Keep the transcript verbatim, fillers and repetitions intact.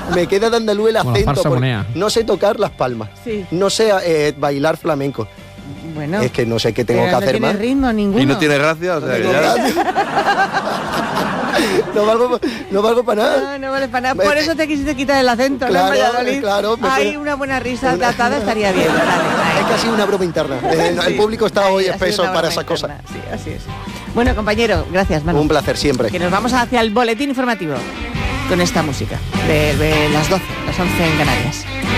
me queda de andaluz el acento. Bueno, no sé tocar las palmas. Sí. No sé eh, bailar flamenco. Bueno. Es que no sé qué tengo Pero que hacer no tiene más. ritmo ninguno. Y no tiene gracia, o sea, que ya... No valgo, no valgo para nada. No, no vale para nada. Por eso te quisiste quitar el acento, claro, ¿no, Valladolid? Claro, Hay una buena risa datada, estaría bien. Dale, dale. Es que ha sido una broma interna. Eh, Sí, el público está ahí, hoy ha sido espeso una para broma esas cosas. interna. Sí, así es. Bueno, compañero, gracias, Manu. Un placer siempre. Que nos vamos hacia el boletín informativo con esta música de, de las doce, las once en Canarias.